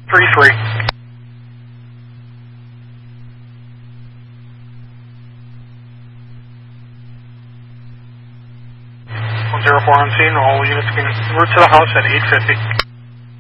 3-3. 104 on scene. All units can route to the house at 8:50.